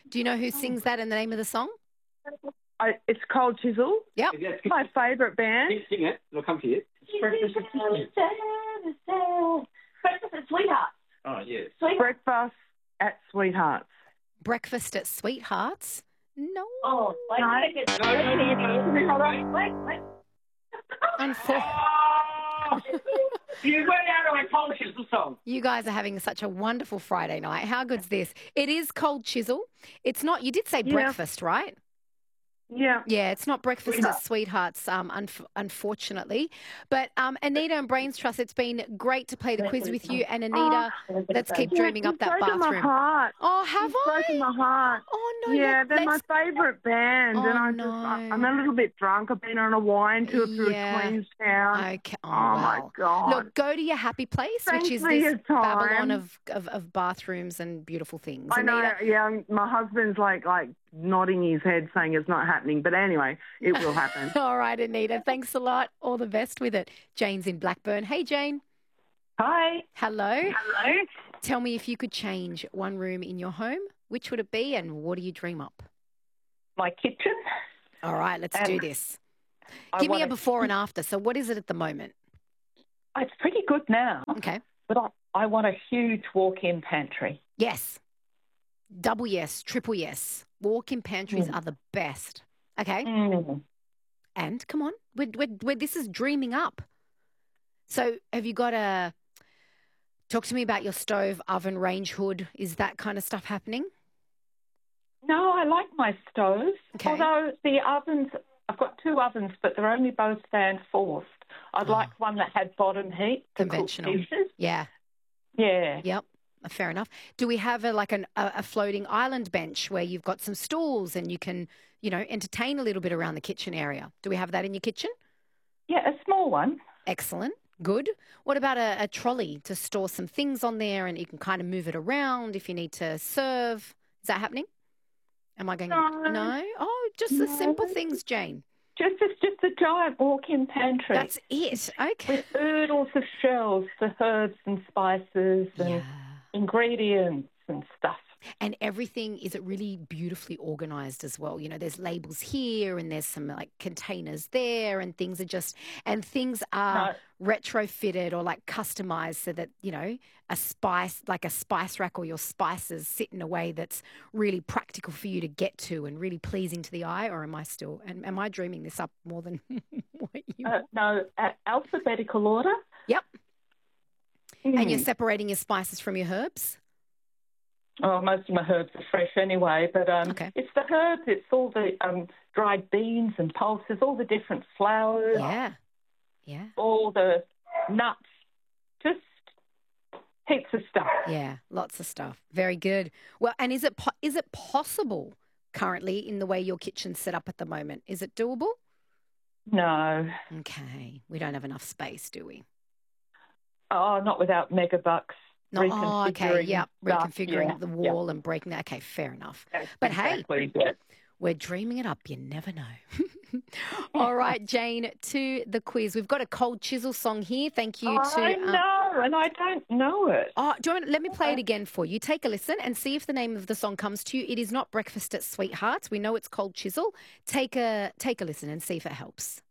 Do you know who sings that and the name of the song? It's Cold Chisel. Yep. My favourite band. Sing it. It'll come to you. Breakfast at Sweetheart. Oh, yes. Breakfast at Sweethearts. Breakfast at Sweethearts? No. Oh, wait. You went out on a Cold Chisel song. You guys are having such a wonderful Friday night. How good's this? It is Cold Chisel. It's not, you did say breakfast, right? Yeah. Yeah, it's not Breakfast at Sweethearts, unfortunately. But Anita and Brains Trust, it's been great to play the quiz with you. And Anita, let's keep dreaming up that Broken bathroom. my heart. Oh, have I? Broken my heart. Oh, no. Yeah, they're my favourite band. Oh, and I'm a little bit drunk. I've been on a wine tour through Queenstown. Okay. Oh, my God. Look, go to your happy place, Thanks which is for this your time. Babylon of bathrooms and beautiful things. I know, Anita, yeah. My husband's like nodding his head saying it's not happening. But anyway, it will happen. All right, Anita. Thanks a lot. All the best with it. Jane's in Blackburn. Hey, Jane. Hi. Hello. Hello. Tell me, if you could change one room in your home, which would it be and what do you dream up? My kitchen. All right, let's do this. Give me a before and after. So what is it at the moment? It's pretty good now. Okay. But I want a huge walk-in pantry. Yes. Double yes, triple yes. Walk-in pantries are the best. Okay. And come on, this is dreaming up. So have you got talk to me about your stove, oven, range hood. Is that kind of stuff happening? No, I like my stoves. Okay. Although the ovens, I've got two ovens, but they're only both stand forced. I'd like one that had bottom heat to Conventional. cook dishes. Yeah. Yeah. Yep. Fair enough. Do we have a floating island bench where you've got some stools and you can, entertain a little bit around the kitchen area? Do we have that in your kitchen? Yeah, a small one. Excellent. Good. What about a trolley to store some things on there and you can kind of move it around if you need to serve? Is that happening? Am I going? No? Oh, just the simple things, Jane. It's just a giant walk-in pantry. That's it. Okay. With oodles of shelves for herbs and spices and ingredients and stuff. And everything, is it really beautifully organised as well? There's labels here and there's some containers there and things are retrofitted or customised so that, a spice rack or your spices sit in a way that's really practical for you to get to and really pleasing to the eye. Or am I dreaming this up more than what you... No, alphabetical order. Yep. And you're separating your spices from your herbs? Oh, most of my herbs are fresh anyway, but it's the herbs, it's all the dried beans and pulses, all the different flours. Yeah. All the nuts, just heaps of stuff. Yeah, lots of stuff. Very good. Well, and is it possible currently in the way your kitchen's set up at the moment? Is it doable? No. Okay. We don't have enough space, do we? Oh, not without megabucks. No, okay, yeah, reconfiguring the wall and breaking that. Okay, fair enough. But hey, we're dreaming it up. You never know. All right, Jane, to the quiz. We've got a Cold Chisel song here. Thank you to... I know, and I don't know it. Oh, let me play it again for you. Take a listen and see if the name of the song comes to you. It is not Breakfast at Sweethearts. We know it's Cold Chisel. Take a listen and see if it helps.